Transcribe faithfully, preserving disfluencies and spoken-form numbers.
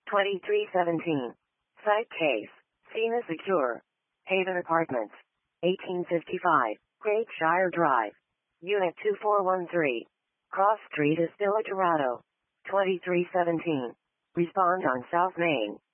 twenty-three seventeen. Site case. Cena Secure. Haven Apartments. eighteen fifty-five. Great Shire Drive. Unit two four one three. Cross Street, Estilla Dorado. twenty-three seventeen. Respond on South Main.